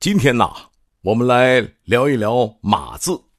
今天呢，我们来聊一聊马字。